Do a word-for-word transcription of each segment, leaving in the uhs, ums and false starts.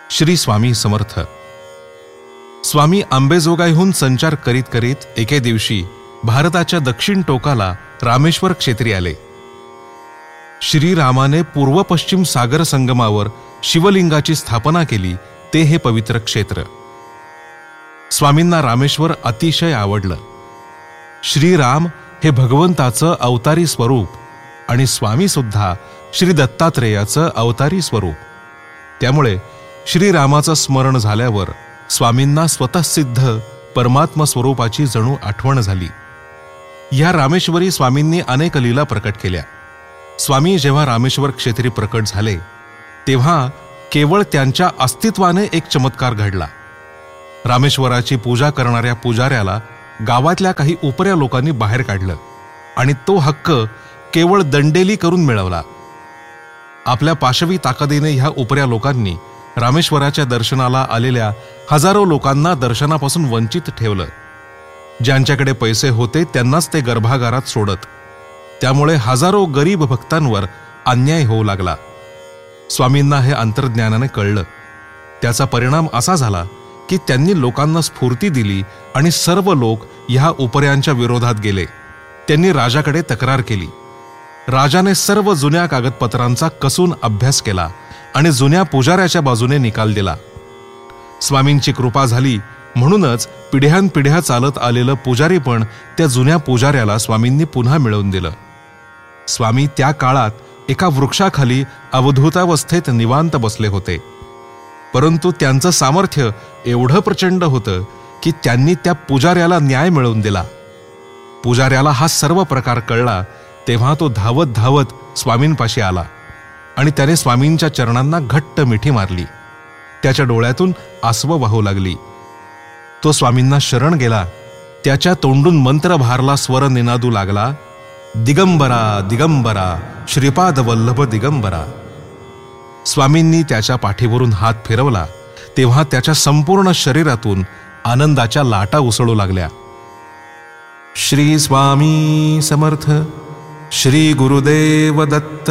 श्री स्वामी समर्थ. स्वामी आंबेजोगाईहून संचार करीत करीत एके दिवशी भारताच्या दक्षिण टोकाला रामेश्वर क्षेत्री आले. श्रीरामाने पूर्व पश्चिम सागर संगमावर शिवलिंगाची स्थापना केली ते हे पवित्र क्षेत्र. स्वामींना रामेश्वर अतिशय आवडलं. श्रीराम हे भगवंताचं अवतारी स्वरूप आणि स्वामी सुद्धा श्री दत्तात्रेयाचं अवतारी स्वरूप. त्यामुळे श्रीरामाचं स्मरण झाल्यावर स्वामींना स्वतःसिद्ध परमात्मा स्वरूपाची जणू आठवण झाली. या रामेश्वरी स्वामींनी अनेक लीला प्रकट केल्या. स्वामी जेव्हा रामेश्वर क्षेत्री प्रकट झाले तेव्हा केवळ त्यांच्या अस्तित्वाने एक चमत्कार घडला. रामेश्वराची पूजा करणाऱ्या पुजाऱ्याला गावातल्या काही उपऱ्या लोकांनी बाहेर काढलं आणि तो हक्क केवळ दंडेली करून मिळवला. आपल्या पाशवी ताकदीने ह्या उपऱ्या लोकांनी रामेश्वराच्या दर्शनाला आलेल्या हजारो लोकांना दर्शनापासून वंचित ठेवलं. ज्यांच्याकडे पैसे होते त्यांनाच ते गर्भागारात सोडत. त्यामुळे हजारो गरीब भक्तांवर अन्याय होऊ लागला. स्वामींना हे अंतर्ज्ञानाने कळलं. त्याचा परिणाम असा झाला की त्यांनी लोकांना स्फूर्ती दिली आणि सर्व लोक ह्या उपऱ्यांच्या विरोधात गेले. त्यांनी राजाकडे तक्रार केली. राजाने सर्व जुन्या कागदपत्रांचा कसून अभ्यास केला आणि जुन्या पुजाऱ्याच्या बाजूने निकाल दिला. स्वामींची कृपा झाली म्हणूनच पिढ्यानपिढ्या चालत आलेलं पुजारी पण त्या जुन्या पुजाऱ्याला स्वामींनी पुन्हा मिळवून दिलं. स्वामी त्या काळात एका वृक्षाखाली अवधूतावस्थेत निवांत बसले होते. परंतु त्यांचं सामर्थ्य एवढं प्रचंड होतं की त्यांनी त्या पुजाऱ्याला न्याय मिळवून दिला. पुजाऱ्याला हा सर्व प्रकार कळला तेव्हा तो धावत धावत स्वामींपाशी आला आणि त्याने स्वामींच्या चरणांना घट्ट मिठी मारली. त्याच्या डोळ्यातून आसवं वाहू लागली. तो स्वामींना शरण गेला. त्याच्या तोंडून मंत्र भारला स्वर निनादू लागला, दिगंबरा दिगंबरा श्रीपाद वल्लभ दिगंबरा. स्वामींनी त्याच्या पाठीवरून हात फिरवला तेव्हा त्याच्या संपूर्ण शरीरातून आनंदाच्या लाटा उसळू लागल्या. श्री स्वामी समर्थ. श्री गुरुदेव दत्त.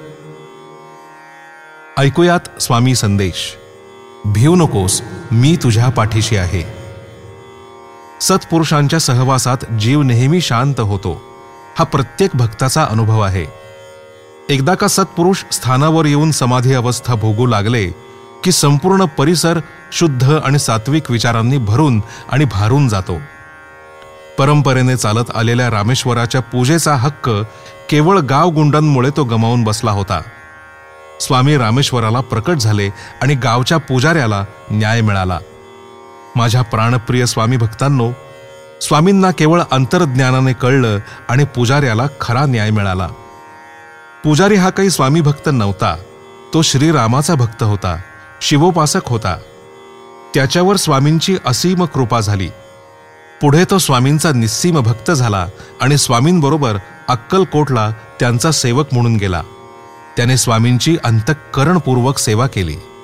ऐकूयात स्वामी संदेश. भिऊ नकोस, मी तुझ्या पाठीशी आहे. सत्पुरुषांच्या सहवासात जीव नेहमी शांत होतो. हा प्रत्येक भक्ताचा अनुभव आहे. एकदा का सत्पुरुष स्थानावर येऊन समाधी अवस्था भोगू लागले की संपूर्ण परिसर शुद्ध आणि सात्विक विचारांनी भरून आणि भारून जातो. परंपरेने चालत आलेल्या रामेश्वराच्या पूजेचा हक्क केवळ गावगुंडांमुळे तो गमावून बसला होता. स्वामी रामेश्वराला प्रकट झाले आणि गावच्या पुजाऱ्याला न्याय मिळाला. माझ्या प्राणप्रिय स्वामी भक्तांनो, स्वामींना केवळ अंतर्ज्ञानाने कळलं आणि पुजाऱ्याला खरा न्याय मिळाला. पुजारी हा काही स्वामी भक्त नव्हता. तो श्रीरामाचा भक्त होता, शिवोपासक होता. त्याच्यावर स्वामींची असीम कृपा झाली. पुढे तो स्वामींचा निस्सीम भक्त झाला आणि स्वामींबरोबर अक्कलकोटला त्यांचा सेवक म्हणून गेला. त्याने स्वामींची अंतःकरणपूर्वक सेवा केली.